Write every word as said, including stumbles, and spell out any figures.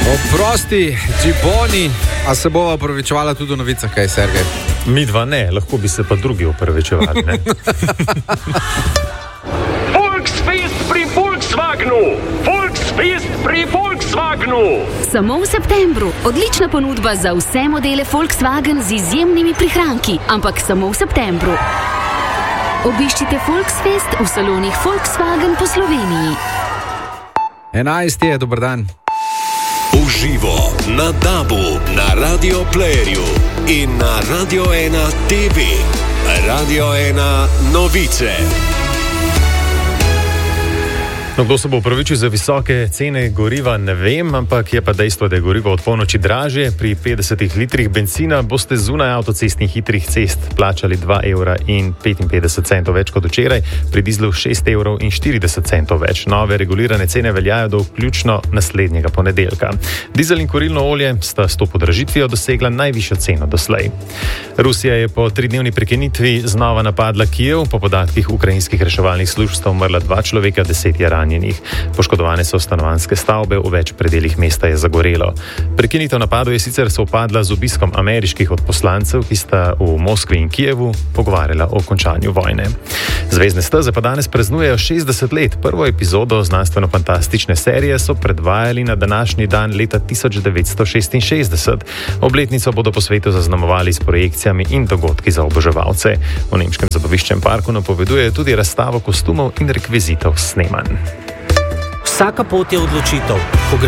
Oprosti, džiboni, a se bova opravičevala tudi v novicah, kaj, Sergej? Mi dva ne, lahko bi se pa drugi opravičevali, ne? Volksfest pri Volkswagenu! Volksfest pri Volkswagenu! Samo v septembru. Odlična ponudba za vse modele Volkswagen z izjemnimi prihranki, ampak samo v septembru. Obiščite Volksfest v salonih Volkswagen po Sloveniji. enajst je, dober dan. Uživo na Dabu, na Radio Playerju in na Radio ena T V. Radio ena novice. No, kdo se bo upravičil za visoke cene goriva, ne vem, ampak je pa dejstvo, da je gorivo od polnoči dražje. Pri petdesetih litrih benzina boste zunaj avtocestnih hitrih cest plačali dva evra in petinpetdeset centov več kot včeraj, pri dizlu šest evrov in štirideset centov več. Nove regulirane cene veljajo do vključno naslednjega ponedeljka. Dizel in kurilno olje sta s to podražitvijo dosegla najvišjo ceno doslej. Rusija je po tridnevni prekinitvi znova napadla Kijev. Po podatkih ukrajinskih reševalnih služb sta umrla dva človeka, deset je ranjenih. Poškodovane so stanovanjske stavbe, v več predeljih mesta je zagorelo. Prekinitev napadov je sicer sovpadla z obiskom ameriških odposlancev, ki sta v Moskvi in Kijevu pogovarjala o končanju vojne. Zvezdne steze pa danes praznujejo šestdeset let. Prvo epizodo znanstveno-fantastične serije so predvajali na današnji dan leta tisoč devetsto šestinšestdeset. Obletnico bodo po svetu zaznamovali s projekcijami in dogodki za oboževalce. V nemškem zabaviščnem parku napovedujejo tudi razstavo kostumov in rekvizitov s snemanj. Vsaka pot je odločitev. Ko gre